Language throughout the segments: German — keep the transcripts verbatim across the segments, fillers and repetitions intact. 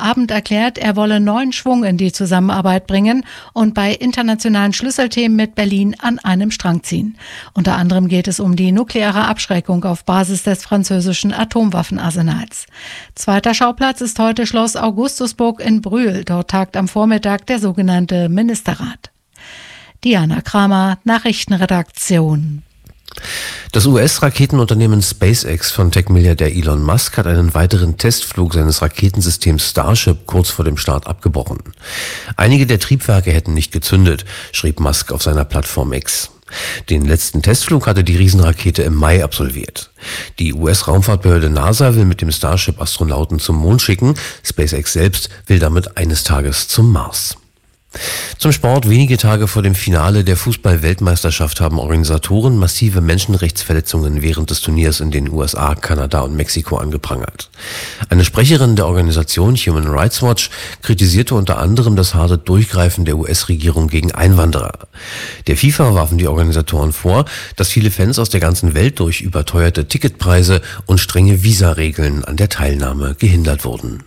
Abend erklärt, er wolle neuen Schwung in die Zusammenarbeit bringen und bei internationalen Schlüsselthemen mit Berlin an einem Strang ziehen. Unter anderem geht es um die nukleare Abschreckung auf Basis des französischen Atomwaffenarsenals. Zweiter Schauplatz ist heute Schloss Augustusburg in Brühl. Dort tagt am Vormittag der sogenannte Ministerrat. Diana Kramer, Nachrichtenredaktion. Das U S-Raketenunternehmen SpaceX von Tech-Milliardär Elon Musk hat einen weiteren Testflug seines Raketensystems Starship kurz vor dem Start abgebrochen. Einige der Triebwerke hätten nicht gezündet, schrieb Musk auf seiner Plattform X. Den letzten Testflug hatte die Riesenrakete im Mai absolviert. Die U S-Raumfahrtbehörde NASA will mit dem Starship Astronauten zum Mond schicken. SpaceX selbst will damit eines Tages zum Mars. Zum Sport. Wenige Tage vor dem Finale der Fußball-Weltmeisterschaft haben Organisatoren massive Menschenrechtsverletzungen während des Turniers in den U S A, Kanada und Mexiko angeprangert. Eine Sprecherin der Organisation Human Rights Watch kritisierte unter anderem das harte Durchgreifen der U S-Regierung gegen Einwanderer. Der FIFA warfen die Organisatoren vor, dass viele Fans aus der ganzen Welt durch überteuerte Ticketpreise und strenge Visaregeln an der Teilnahme gehindert wurden.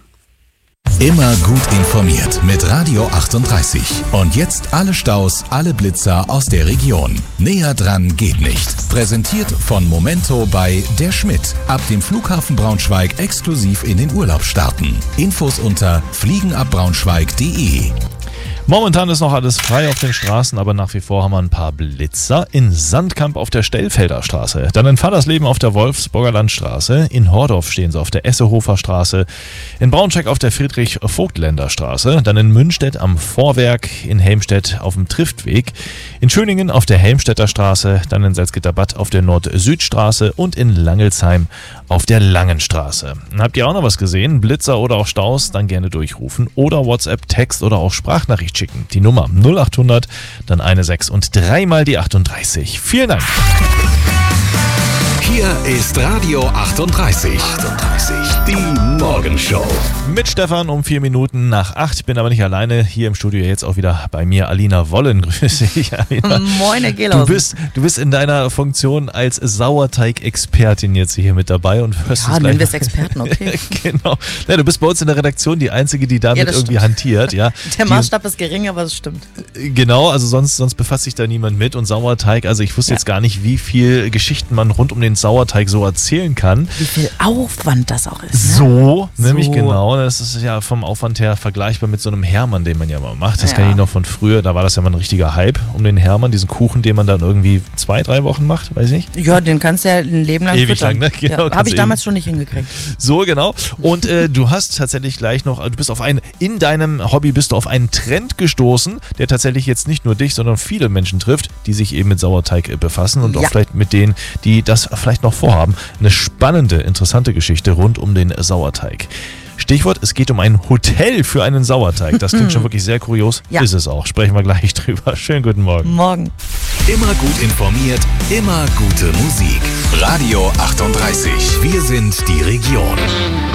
Immer gut informiert mit Radio achtunddreißig. Und jetzt alle Staus, alle Blitzer aus der Region. Näher dran geht nicht. Präsentiert von Momento bei Der Schmidt. Ab dem Flughafen Braunschweig exklusiv in den Urlaub starten. Infos unter fliegenabbraunschweig punkt de. Momentan ist noch alles frei auf den Straßen, aber nach wie vor haben wir ein paar Blitzer. In Sandkamp auf der Stellfelder Straße, dann in Fallersleben auf der Wolfsburger Landstraße, in Hordorf stehen sie auf der Essehofer Straße, in Braunschweig auf der Friedrich-Vogtländer Straße, dann in Münstedt am Vorwerk, in Helmstedt auf dem Triftweg, in Schöningen auf der Helmstedter Straße, dann in Salzgitterbad auf der Nord-Süd-Straße und in Langelsheim auf der Langenstraße. Habt ihr auch noch was gesehen? Blitzer oder auch Staus? Dann gerne durchrufen oder WhatsApp, Text oder auch Sprachnachricht schicken. Die Nummer null acht hundert, dann eine sechs und dreimal die achtunddreißig. Vielen Dank. Hier ist Radio achtunddreißig. achtunddreißig, die Morgenshow. Mit Stefan um vier Minuten nach acht. Bin aber nicht alleine. Hier im Studio jetzt auch wieder bei mir Alina Wollen. Grüße dich, Alina. Moin, Herr Gehlhausen. Du bist, du bist in deiner Funktion als Sauerteig-Expertin jetzt hier mit dabei. Und wirst ja, nennen wir es Experten, okay. Genau. Ja, du bist bei uns in der Redaktion die Einzige, die damit ja, irgendwie stimmt. hantiert. Ja. Der Maßstab die, ist gering, aber es stimmt. Genau, also sonst, sonst befasst sich da niemand mit. Und Sauerteig, also ich wusste ja. jetzt gar nicht, wie viel Geschichten man rund um den Sauerteig so erzählen kann. Wie viel Aufwand das auch ist. Ne? So, so, nämlich genau. Das ist ja vom Aufwand her vergleichbar mit so einem Hermann, den man ja mal macht. Das ja. kenne ich noch von früher. Da war das ja mal ein richtiger Hype um den Hermann, diesen Kuchen, den man dann irgendwie zwei, drei Wochen macht, weiß ich nicht. Ja, den kannst du ja ein Leben lang Ewig füttern. lang, ne? Genau, ja, habe ich damals schon nicht hingekriegt. So, genau. Und äh, du hast tatsächlich gleich noch, du bist auf einen, in deinem Hobby bist du auf einen Trend gestoßen, der tatsächlich jetzt nicht nur dich, sondern viele Menschen trifft, die sich eben mit Sauerteig äh, befassen und ja. auch vielleicht mit denen, die das vielleicht noch vorhaben. Eine spannende, interessante Geschichte rund um den Sauerteig. Stichwort, es geht um ein Hotel für einen Sauerteig. Das klingt schon wirklich sehr kurios. Ja. Ist es auch. Sprechen wir gleich drüber. Schönen guten Morgen. Morgen. Immer gut informiert, immer gute Musik. Radio achtunddreißig. Wir sind die Region.